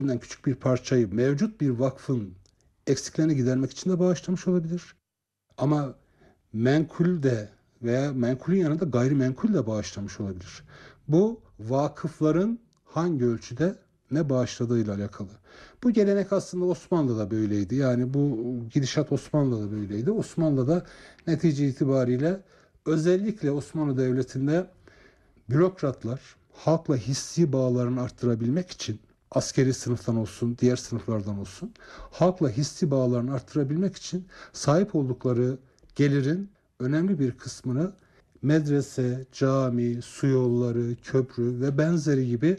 küçük bir parçayı mevcut bir vakfın eksiklerini gidermek için de bağışlamış olabilir. Ama menkul de veya menkulün yanında gayrimenkul de bağışlamış olabilir. Bu vakıfların hangi ölçüde ne bağışladığıyla alakalı. Bu gelenek aslında Osmanlı'da böyleydi. Yani bu gidişat Osmanlı'da böyleydi. Osmanlı'da netice itibariyle özellikle Osmanlı Devleti'nde bürokratlar halkla hissi bağlarını arttırabilmek için askeri sınıftan olsun, diğer sınıflardan olsun, halkla hissi bağlarını arttırabilmek için sahip oldukları gelirin önemli bir kısmını medrese, cami, su yolları, köprü ve benzeri gibi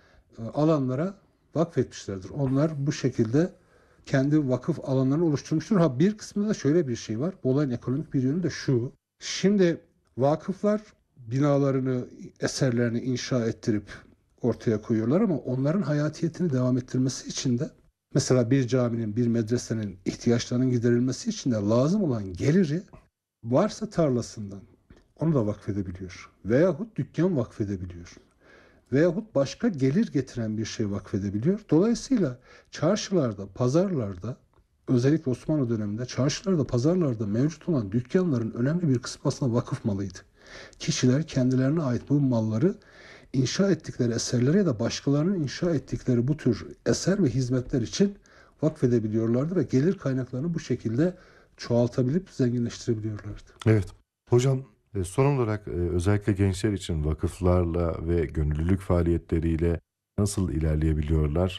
alanlara vakfetmişlerdir. Onlar bu şekilde kendi vakıf alanlarını oluşturmuştur. Ha, bir kısmında da şöyle bir şey var. Bu olayın ekonomik bir yönü de şu. Şimdi vakıflar binalarını, eserlerini inşa ettirip ortaya koyuyorlar ama onların hayatiyetini devam ettirmesi için de mesela bir caminin, bir medresenin ihtiyaçlarının giderilmesi için de lazım olan geliri varsa tarlasından onu da vakfedebiliyor. Veyahut dükkan vakfedebiliyor. Veyahut başka gelir getiren bir şey vakfedebiliyor. Dolayısıyla çarşılarda, pazarlarda, özellikle Osmanlı döneminde çarşılarda, pazarlarda mevcut olan dükkanların önemli bir kısmı aslında vakıf malıydı. Kişiler kendilerine ait bu malları inşa ettikleri eserlere ya da başkalarının inşa ettikleri bu tür eser ve hizmetler için vakfedebiliyorlardı ve gelir kaynaklarını bu şekilde çoğaltabilip zenginleştirebiliyorlardı. Evet. Hocam, son olarak özellikle gençler için vakıflarla ve gönüllülük faaliyetleriyle nasıl ilerleyebiliyorlar?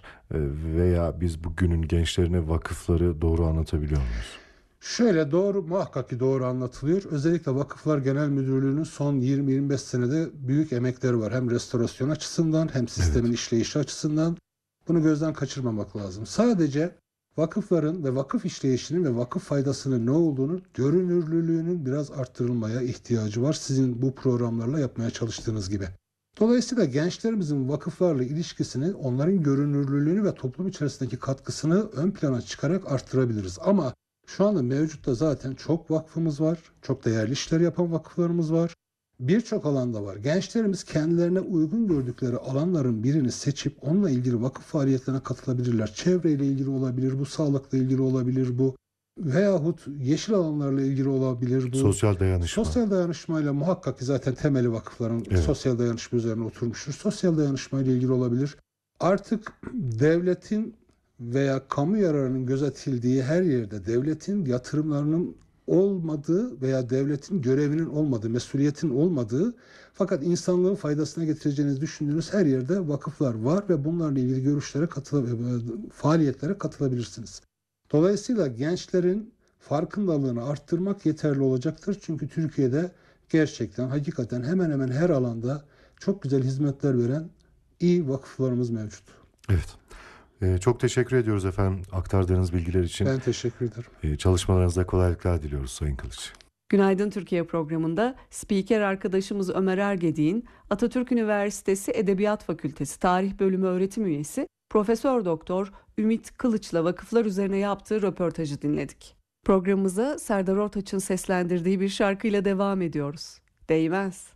Veya biz bugünün gençlerine vakıfları doğru anlatabiliyor muyuz? Şöyle doğru, muhakkak ki doğru anlatılıyor. Özellikle Vakıflar Genel Müdürlüğü'nün son 20-25 senede büyük emekleri var. Hem restorasyon açısından hem sistemin Evet. işleyişi açısından. Bunu gözden kaçırmamak lazım. Sadece vakıfların ve vakıf işleyişinin ve vakıf faydasının ne olduğunu, görünürlülüğünün biraz arttırılmaya ihtiyacı var. Sizin bu programlarla yapmaya çalıştığınız gibi. Dolayısıyla gençlerimizin vakıflarla ilişkisini, onların görünürlülüğünü ve toplum içerisindeki katkısını ön plana çıkarak arttırabiliriz. Ama şu anda mevcutta zaten çok vakfımız var. Çok değerli işler yapan vakıflarımız var. Birçok alanda var. Gençlerimiz kendilerine uygun gördükleri alanların birini seçip onunla ilgili vakıf faaliyetlerine katılabilirler. Çevreyle ilgili olabilir, bu sağlıkla ilgili olabilir bu. Veyahut yeşil alanlarla ilgili olabilir bu. Sosyal dayanışma. Sosyal dayanışmayla muhakkak ki zaten temeli vakıfların Evet. sosyal dayanışma üzerine oturmuştur. Sosyal dayanışmayla ilgili olabilir. Artık devletin veya kamu yararının gözetildiği her yerde devletin yatırımlarının olmadığı veya devletin görevinin olmadığı, mesuliyetin olmadığı fakat insanlığın faydasına getireceğinizi düşündüğünüz her yerde vakıflar var ve bunlarla ilgili görüşlere faaliyetlere katılabilirsiniz. Dolayısıyla gençlerin farkındalığını arttırmak yeterli olacaktır. Çünkü Türkiye'de gerçekten, hakikaten hemen hemen her alanda çok güzel hizmetler veren iyi vakıflarımız mevcut. Evet. Çok teşekkür ediyoruz efendim aktardığınız bilgiler için. Ben teşekkür ederim. Çalışmalarınızda kolaylıklar diliyoruz Sayın Kılıç. Günaydın Türkiye programında spiker arkadaşımız Ömer Ergedik'in Atatürk Üniversitesi Edebiyat Fakültesi Tarih Bölümü öğretim üyesi Profesör Doktor Ümit Kılıç'la vakıflar üzerine yaptığı röportajı dinledik. Programımıza Serdar Ortaç'ın seslendirdiği bir şarkıyla devam ediyoruz. Değmez.